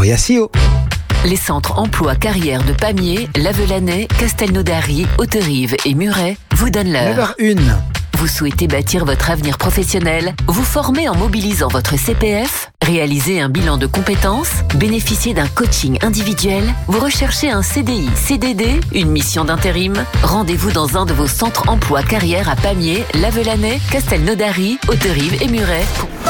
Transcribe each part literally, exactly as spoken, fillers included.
Sio. Les centres emploi carrière de Pamiers, Lavelanet, Castelnaudary, Hauterive et Muret vous donnent l'heure. neuf heures une. Vous souhaitez bâtir votre avenir professionnel, vous former en mobilisant votre C P F, réaliser un bilan de compétences, bénéficier d'un coaching individuel, vous recherchez un C D I, C D D, une mission d'intérim. Rendez-vous dans un de vos centres emploi carrière à Pamiers, Lavelanet, Castelnaudary, Hauterive et Muret.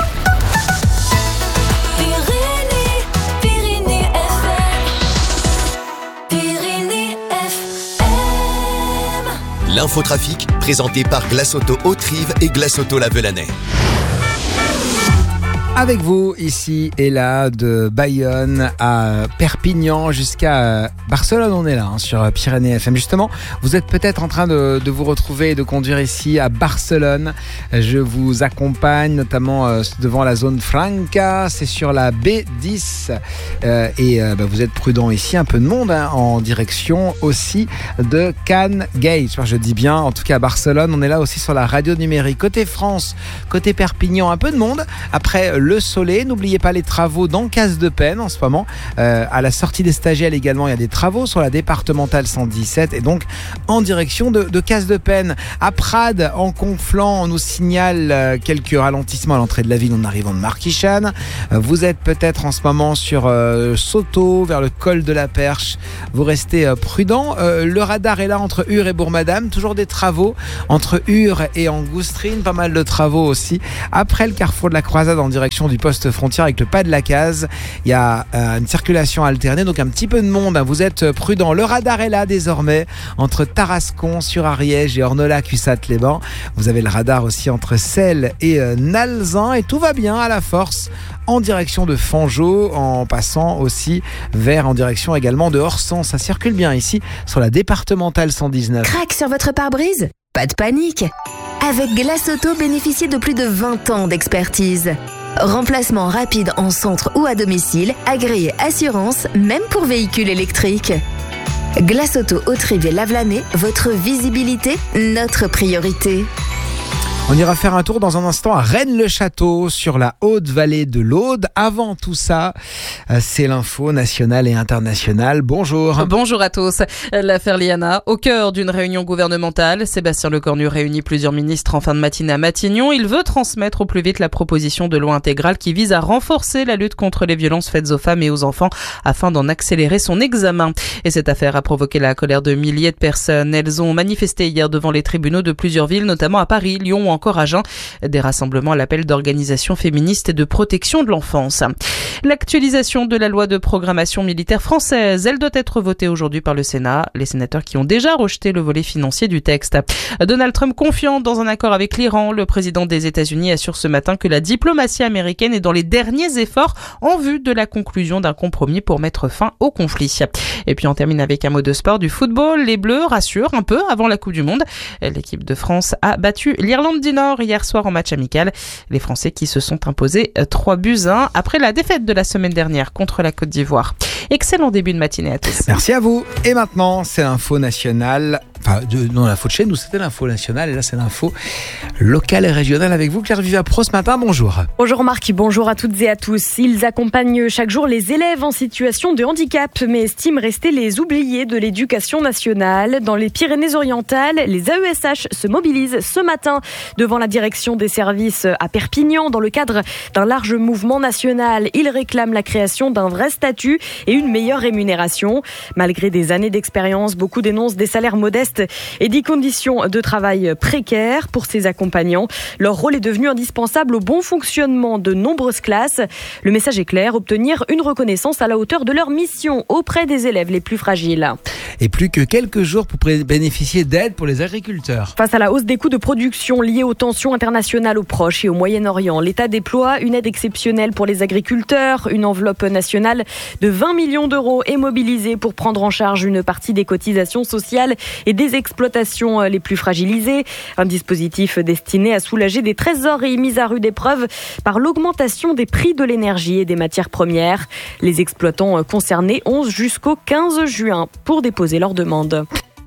L'infotrafic, présenté par Glace Auto Hauterive et Glace Auto Lavelanet. Avec vous, ici et là, de Bayonne à Perpignan jusqu'à Barcelone, on est là, hein, sur Pyrénées F M. Justement, vous êtes peut-être en train de, de vous retrouver et de conduire ici à Barcelone. Je vous accompagne notamment euh, devant la zone Franca, c'est sur la B dix. Euh, et euh, bah, vous êtes prudent ici, un peu de monde hein, en direction aussi de Cannes Gate. Je dis bien, en tout cas à Barcelone, on est là aussi sur la radio numérique. Côté France, côté Perpignan, un peu de monde. Après le Soleil, n'oubliez pas les travaux dans Casse-de-Penne en ce moment. Euh, à la sortie des stagiaires également, il y a des travaux sur la départementale cent dix-sept et donc en direction de, de Casse-de-Penne. À Prades, en Conflans, on nous signale euh, quelques ralentissements à l'entrée de la ville en arrivant de Marquichane. Euh, vous êtes peut-être en ce moment sur euh, Soto, vers le col de la Perche. Vous restez euh, prudent. Euh, le radar est là entre Ur et Bourg-Madame. Toujours des travaux entre Ur et Angoustrine. Pas mal de travaux aussi. Après le carrefour de la Croisade en direction du poste frontière avec le pas de la case, il y a euh, une circulation alternée, donc un petit peu de monde, hein. Vous êtes prudents. Le radar est là désormais entre Tarascon sur Ariège et Ornola-Cussat-les-Bains. Vous avez le radar aussi entre Celles et euh, Nalzan et tout va bien à la force en direction de Fangeau, en passant aussi vers en direction également de Orsan. Ça circule bien ici sur la départementale cent dix-neuf. Crac sur votre pare-brise ? Pas de panique. Avec Glace Auto, bénéficiez de plus de vingt ans d'expertise. Remplacement rapide en centre ou à domicile, agréé assurance, même pour véhicules électriques. Glace Auto Hauterive et Lavelanet, votre visibilité, notre priorité. On ira faire un tour dans un instant à Rennes-le-Château, sur la Haute-Vallée de l'Aude. Avant tout ça, c'est l'info nationale et internationale. Bonjour. Bonjour à tous. L'affaire Liana, au cœur d'une réunion gouvernementale. Sébastien Lecornu réunit plusieurs ministres en fin de matinée à Matignon. Il veut transmettre au plus vite la proposition de loi intégrale qui vise à renforcer la lutte contre les violences faites aux femmes et aux enfants afin d'en accélérer son examen. Et cette affaire a provoqué la colère de milliers de personnes. Elles ont manifesté hier devant les tribunaux de plusieurs villes, notamment à Paris, Lyon ou encore à Agen. Des rassemblements à l'appel d'organisations féministes et de protection de l'enfance. L'actualisation de la loi de programmation militaire française, elle doit être votée aujourd'hui par le Sénat. Les sénateurs qui ont déjà rejeté le volet financier du texte. Donald Trump confiant dans un accord avec l'Iran. Le président des États-Unis assure ce matin que la diplomatie américaine est dans les derniers efforts en vue de la conclusion d'un compromis pour mettre fin au conflit. Et puis on termine avec un mot de sport, du football. Les Bleus rassurent un peu avant la Coupe du Monde. L'équipe de France a battu l'Irlande du Nord hier soir en match amical. Les Français qui se sont imposés trois buts à un après la défaite de la semaine dernière contre la Côte d'Ivoire. Excellent début de matinée à tous. Merci à vous. Et maintenant, c'est l'info nationale. Enfin, de, non, l'info de chez nous, c'était l'info nationale. Et là, c'est l'info locale et régionale avec vous, Claire Vivapro, ce matin. Bonjour. Bonjour Marc, bonjour à toutes et à tous. Ils accompagnent chaque jour les élèves en situation de handicap, mais estiment rester les oubliés de l'éducation nationale. Dans les Pyrénées-Orientales, les A E S H se mobilisent ce matin devant la direction des services à Perpignan. Dans le cadre d'un large mouvement national, ils réclament la création d'un vrai statut et une meilleure rémunération. Malgré des années d'expérience, beaucoup dénoncent des salaires modestes et des conditions de travail précaires pour ces accompagnants. Leur rôle est devenu indispensable au bon fonctionnement de nombreuses classes. Le message est clair, obtenir une reconnaissance à la hauteur de leur mission auprès des élèves les plus fragiles. Et plus que quelques jours pour bénéficier d'aide pour les agriculteurs. Face à la hausse des coûts de production liés aux tensions internationales au Proche et au Moyen-Orient, l'État déploie une aide exceptionnelle pour les agriculteurs. Une enveloppe nationale de vingt millions d'euros est mobilisée pour prendre en charge une partie des cotisations sociales et des exploitations les plus fragilisées. Un dispositif destiné à soulager des trésoreries mises à rude épreuve par l'augmentation des prix de l'énergie et des matières premières. Les exploitants concernés ont jusqu'au quinze juin pour déposer leur demande.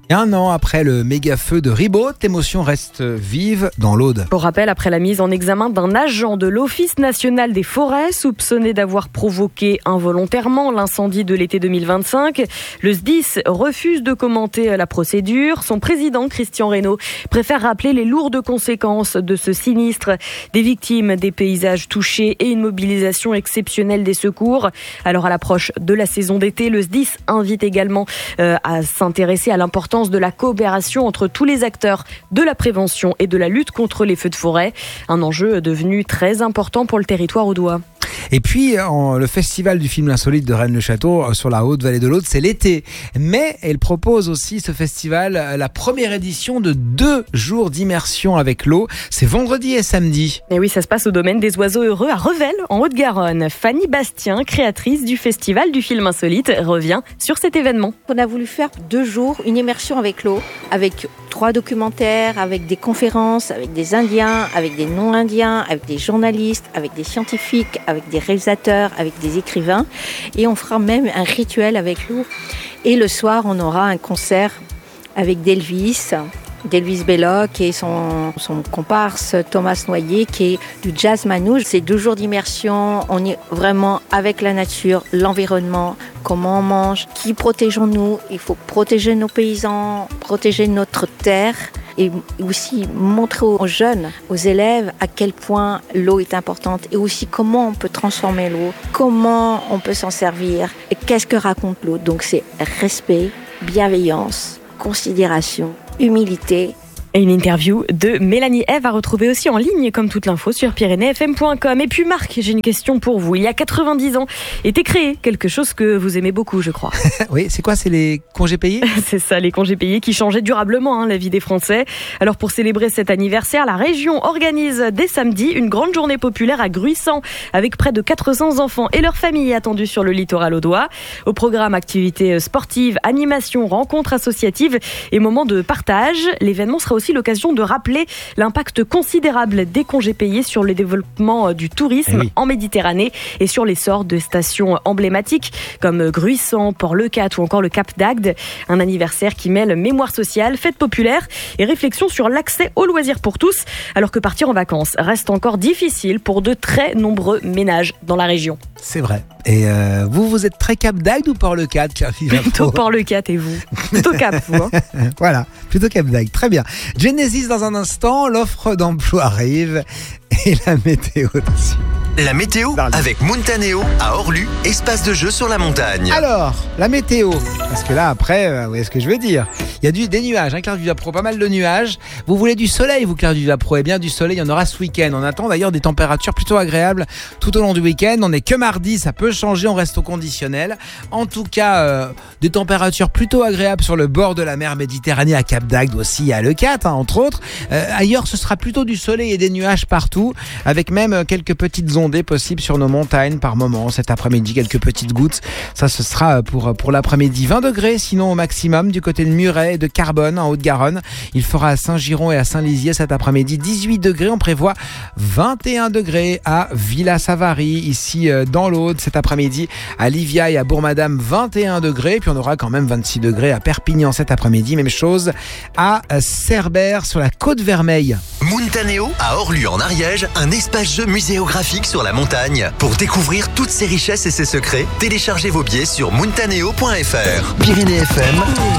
Et un an après le méga feu de Ribaud, l'émotion reste vive dans l'Aude. Pour rappel, après la mise en examen d'un agent de l'Office national des forêts soupçonné d'avoir provoqué involontairement l'incendie de l'été deux mille vingt-cinq, le S D I S refuse de commenter la procédure. Son président, Christian Reynaud, préfère rappeler les lourdes conséquences de ce sinistre, des victimes, des paysages touchés et une mobilisation exceptionnelle des secours. Alors à l'approche de la saison d'été, le S D I S invite également euh, à s'intéresser à l'importance de la coopération entre tous les acteurs de la prévention et de la lutte contre les feux de forêt. Un enjeu devenu très important pour le territoire audois. Et puis, en, le festival du film insolite de Rennes-le-Château sur la Haute-Vallée de l'Aude, c'est l'été. Mais elle propose aussi, ce festival, la première édition de deux jours d'immersion avec l'eau. C'est vendredi et samedi. Et oui, ça se passe au domaine des oiseaux heureux à Revel, en Haute-Garonne. Fanny Bastien, créatrice du festival du film insolite, revient sur cet événement. On a voulu faire deux jours, une immersion avec l'eau, avec trois documentaires, avec des conférences, avec des Indiens, avec des non-Indiens, avec des journalistes, avec des scientifiques, avec des réalisateurs, avec des écrivains. Et on fera même un rituel avec l'eau. Et le soir, on aura un concert avec d'Elvis, d'Elvis Belloc et son, son comparse Thomas Noyer qui est du jazz manouche. C'est deux jours d'immersion, on est vraiment avec la nature, l'environnement, comment on mange, qui protégeons-nous. Il faut protéger nos paysans, protéger notre terre et aussi montrer aux jeunes, aux élèves à quel point l'eau est importante et aussi comment on peut transformer l'eau, comment on peut s'en servir et qu'est-ce que raconte l'eau. Donc c'est respect, bienveillance, considération, humilité. Et une interview de Mélanie Ève à retrouver aussi en ligne, comme toute l'info, sur pyrénées f m point com. Et puis Marc, j'ai une question pour vous. Il y a quatre-vingt-dix ans, était créé quelque chose que vous aimez beaucoup, je crois. Oui, c'est quoi? C'est les congés payés? C'est ça, les congés payés qui changeaient durablement hein, la vie des Français. Alors pour célébrer cet anniversaire, la région organise dès samedi une grande journée populaire à Gruissant, avec près de quatre cents enfants et leurs familles attendus sur le littoral audois. Au programme, activités sportives, animations, rencontres associatives et moments de partage. L'événement sera aussi aussi l'occasion de rappeler l'impact considérable des congés payés sur le développement du tourisme oui. en Méditerranée et sur l'essor de stations emblématiques comme Gruissant, Port-le-Cat ou encore le Cap d'Agde. Un anniversaire qui mêle mémoire sociale, fête populaire et réflexion sur l'accès aux loisirs pour tous, alors que partir en vacances reste encore difficile pour de très nombreux ménages dans la région. C'est vrai. Et euh, vous, vous êtes très Cap d'Agde ou Port-le-Cat? Plutôt Port-le-Cat et vous? Plutôt Cap, vous. Hein. Voilà, plutôt Cap d'Agde. Très bien. Genesis dans un instant, l'offre d'emploi arrive et la météo aussi. La météo avec Montaneo à Orlu, espace de jeu sur la montagne. Alors, la météo, parce que là après, euh, vous voyez ce que je veux dire. Il y a du, des nuages, hein, Claire Duvia-Pro, pas mal de nuages. Vous voulez du soleil, vous Claire Duvia-Pro? Eh bien du soleil, il y en aura ce week-end. On attend d'ailleurs des températures plutôt agréables tout au long du week-end. On n'est que mardi, ça peut changer, on reste au conditionnel. En tout cas, euh, des températures plutôt agréables sur le bord de la mer Méditerranée, à Cap d'Agde aussi, à Leucate, hein, entre autres. Euh, ailleurs, ce sera plutôt du soleil et des nuages partout, avec même quelques petites ondées possibles sur nos montagnes par moment. Cet après-midi, quelques petites gouttes. Ça, ce sera pour, pour l'après-midi. vingt degrés, sinon au maximum, du côté de Muret et de Carbone, en Haute-Garonne. Il fera à Saint-Giron et à Saint-Lizier cet après-midi. dix-huit degrés, on prévoit vingt et un degrés à Villa-Savary, ici dans l'Aude. Cet après-midi, à Livia et à Bourg-Madame, vingt et un degrés. Puis on aura quand même vingt-six degrés à Perpignan cet après-midi. Même chose à Cerbère, sur la Côte Vermeille. Montaneo à Orlu en Ariège, un espace jeu muséographique sur la montagne. Pour découvrir toutes ses richesses et ses secrets, téléchargez vos billets sur montaneo point f r. Pyrénées F M,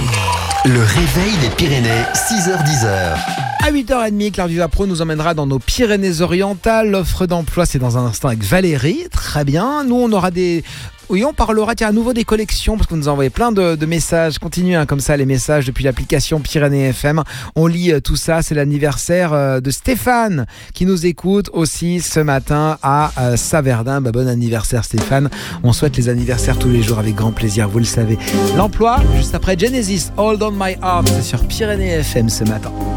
le réveil des Pyrénées, six heures dix. À huit heures trente, Claire Duvia-Pro nous emmènera dans nos Pyrénées-Orientales. L'offre d'emploi, c'est dans un instant avec Valérie. Très bien. Nous, on aura des... Oui, on parlera tiens, à nouveau des collections, parce que vous nous envoyez plein de, de messages. Continuez hein, comme ça, les messages depuis l'application Pyrénées F M. On lit euh, tout ça. C'est l'anniversaire euh, de Stéphane qui nous écoute aussi ce matin à euh, Saverdin. Bah, bon anniversaire Stéphane. On souhaite les anniversaires tous les jours avec grand plaisir, vous le savez. L'emploi, juste après Genesis, Hold on my heart, c'est sur Pyrénées F M ce matin.